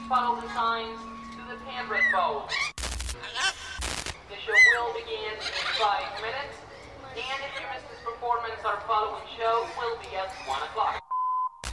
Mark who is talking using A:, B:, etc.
A: follow the signs to the Tamrick Bowl. The show will begin in 5 minutes, and if you miss this performance, our following show will be at 1 o'clock.